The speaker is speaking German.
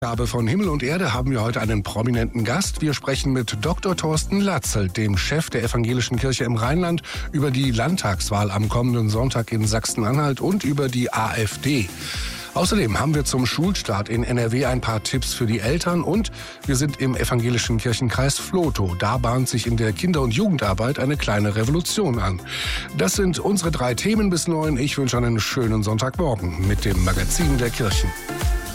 Gabe von Himmel und Erde haben wir heute einen prominenten Gast. Wir sprechen mit Dr. Thorsten Latzel, dem Chef der Evangelischen Kirche im Rheinland, über die Landtagswahl am kommenden Sonntag in Sachsen-Anhalt und über die AfD. Außerdem haben wir zum Schulstart in NRW ein paar Tipps für die Eltern und wir sind im evangelischen Kirchenkreis Vlotho. Da bahnt sich in der Kinder- und Jugendarbeit eine kleine Revolution an. Das sind unsere 3 Themen bis 9. Ich wünsche einen schönen Sonntagmorgen mit dem Magazin der Kirchen.